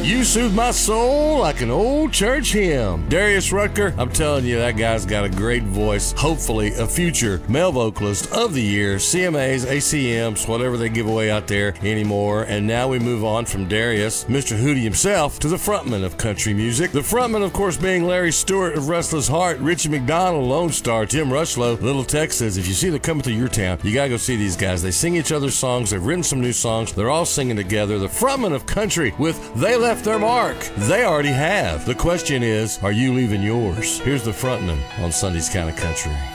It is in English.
You soothe my soul like an old church hymn. Darius Rucker, I'm telling you, that guy's got a great voice. Hopefully a future male vocalist of the year, CMAs, ACMs, whatever they give away out there anymore. And now we move on from Darius, Mr. Hootie himself, to the frontman of country music. The frontman, of course, being Larry Stewart of Restless Heart, Richie McDonald, Lone Star, Tim Rushlow. Little Tex says, if you see them coming through your town, you gotta go see these guys. They sing each other's songs. They've written some new songs. They're all singing together. The frontman of country with They Left Their Mark. They already have. The question is, are you leaving yours? Here's the frontman on Sunday's Kind of Country.